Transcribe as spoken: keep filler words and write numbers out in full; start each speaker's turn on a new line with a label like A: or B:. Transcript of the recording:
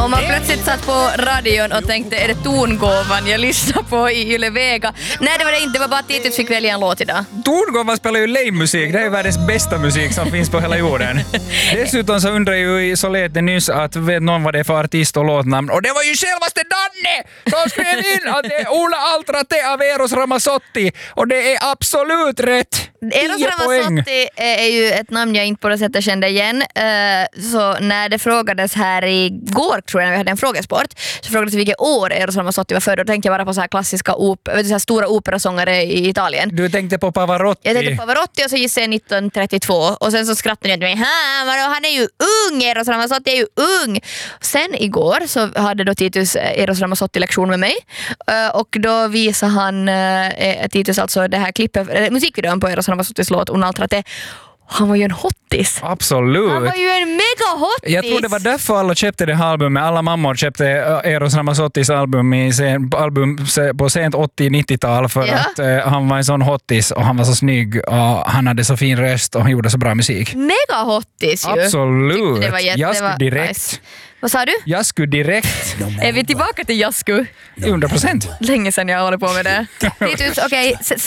A: Om man plötsligt satt på radion och tänkte, är det tongåvan jag lyssnar på i Yle Vega? Nej, det var det inte. Det var bara att Titus fick välja en låt idag.
B: Tongåvan spelar ju lame-musik. Det är ju världens bästa musik som finns på hela jorden. Dessutom så undrar ju i Solete nyss att vet någon vad det är för artist och låtnamn. Och det var ju självaste Danne som skrev in att det är Ola Altrate av Eros Ramazzotti. Och det är absolut rätt.
A: Eros Ramazzotti är ju ett namn jag inte på det sättet kände igen. Så när det frågades här igår, tror jag, när vi hade en frågesport, så frågades vilket år Eros Ramazzotti var född. Då tänkte jag bara på så här klassiska op- vet du, så här stora operasångare i Italien.
B: Du tänkte på Pavarotti.
A: Jag tänkte på Pavarotti och så gissade jag nittonhundratrettiotvå. Och sen så skrattade jag åt mig. Ha, han är ju ung, Eros Ramazzotti är ju ung. Sen igår så hade då Titus Eros Ramazzotti lektion med mig. Och då visade han eh, Titus alltså det här klippet, musikvideon på Eros Ramazzottis låt Un'altra. Han var ju en hottis.
B: Absolut.
A: Han var ju en mega hottis.
B: Jag tror det var därför alla köpte det här albumet. Alla mammor köpte Eros Ramazzottis album, i sen, album på sent åttio-nittiotal för
A: ja.
B: att uh, han var en sån hottis och han var så snygg och han hade så fin röst och han gjorde så bra musik.
A: Mega hottis ju.
B: Absolut.
A: Det var jätte,
B: jag skulle direkt.
A: Nice. Vad sa du?
B: Jag skulle direkt.
A: Är vi tillbaka till Jasku?
B: hundra procent.
A: Länge sedan jag håller på med det. Titus, okej. Okay.